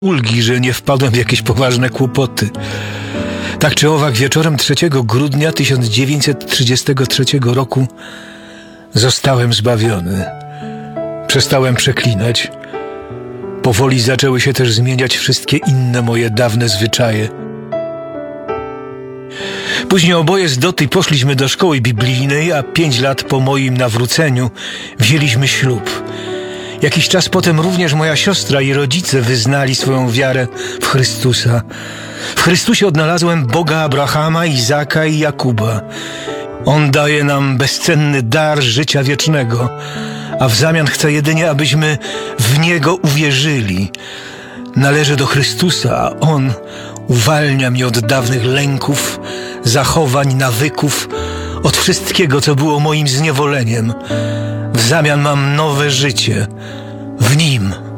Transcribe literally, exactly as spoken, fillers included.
ulgi, że nie wpadłem w jakieś poważne kłopoty. Tak czy owak, wieczorem trzeciego grudnia tysiąc dziewięćset trzydziestego trzeciego roku zostałem zbawiony. Przestałem przeklinać. Powoli zaczęły się też zmieniać wszystkie inne moje dawne zwyczaje. Później oboje z Doty poszliśmy do szkoły biblijnej, a pięć lat po moim nawróceniu wzięliśmy ślub. Jakiś czas potem również moja siostra i rodzice wyznali swoją wiarę w Chrystusa. W Chrystusie odnalazłem Boga Abrahama, Izaka i Jakuba. On daje nam bezcenny dar życia wiecznego, a w zamian chce jedynie, abyśmy w Niego uwierzyli. Należę do Chrystusa, a On uwalnia mnie od dawnych lęków, zachowań, nawyków, od wszystkiego, co było moim zniewoleniem. W zamian mam nowe życie w Nim.